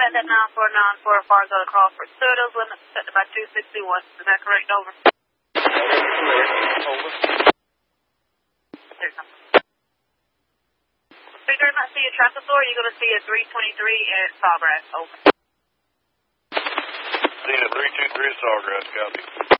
at that 9494 Fargo to Crawford. Those limits set by 261. Is that correct? Over. Over. Are you going to see a traffic floor? You're going to see a 323 at Sawgrass. Over. Seeing a 323 at Sawgrass, copy.